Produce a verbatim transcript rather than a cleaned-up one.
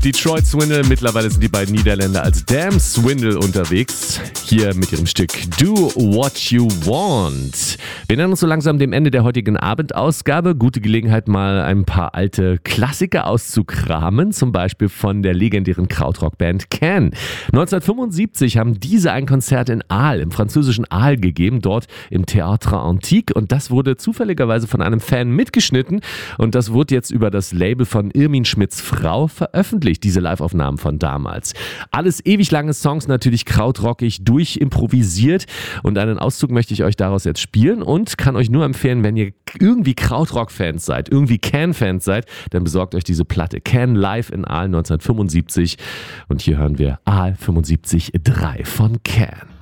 Detroit Swindle, mittlerweile sind die beiden Niederländer als Damn Swindle unterwegs. Hier mit ihrem Stück Do What You Want. Wir nähern uns so langsam dem Ende der heutigen Abendausgabe. Gute Gelegenheit, mal ein paar alte Klassiker auszukramen. Zum Beispiel von der legendären Krautrock-Band Can. neunzehnhundertfünfundsiebzig haben diese ein Konzert in Aal, im französischen Aal gegeben, dort im Théâtre Antique. Und das wurde zufälligerweise von einem Fan mitgeschnitten. Und das wurde jetzt über das Label von Irmin Schmidts Frau veröffentlicht, diese Live-Aufnahmen von damals. Alles ewig lange Songs, natürlich krautrockig, durchimprovisiert. Und einen Auszug möchte ich euch daraus jetzt spielen und kann euch nur empfehlen, wenn ihr irgendwie Krautrock-Fans seid, irgendwie Can-Fans seid, dann besorgt euch diese Platte. Can live in Aal neunzehnhundertfünfundsiebzig. Und hier hören wir Aal fünfundsiebzig drei von Can.